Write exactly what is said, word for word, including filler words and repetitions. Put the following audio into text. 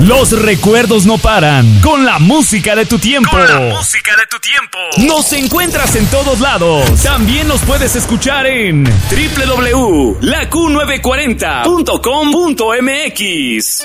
Los recuerdos no paran. Con la música de tu tiempo. Con la música de tu tiempo. Nos encuentras en todos lados. También nos puedes escuchar en doble u doble u doble u punto la q nueve cuarenta punto com punto m x.